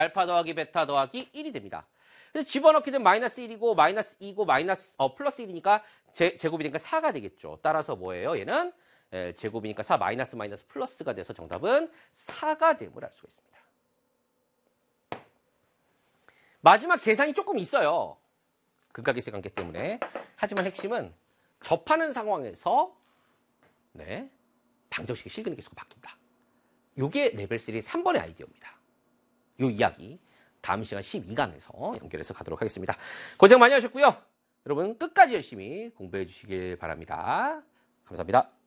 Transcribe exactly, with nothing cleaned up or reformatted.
알파 더하기 베타 더하기 일이 됩니다. 그래서 집어넣게 되면 마이너스 일이고 마이너스 이고 마이너스 어 플러스 일이니까 제, 제곱이니까 사가 되겠죠. 따라서 뭐예요? 얘는 에, 제곱이니까 사 마이너스 마이너스 플러스가 돼서 정답은 사가 됨을 알 수가 있습니다. 마지막 계산이 조금 있어요. 극각이식 관계 때문에. 하지만 핵심은 접하는 상황에서 네, 방정식의 실근의 개수가 바뀐다. 이게 레벨 삼 삼 번의 아이디어입니다. 이 이야기 다음 시간 십이 강에서 연결해서 가도록 하겠습니다. 고생 많이 하셨고요. 여러분 끝까지 열심히 공부해 주시길 바랍니다. 감사합니다.